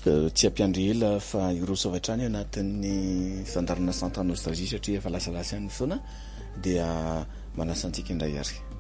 tsy ampiandrela fa irosova hatrany anatin'ny fandarana centre nostalgie satria efa lasalasa any foana dia manasa antsika indray ary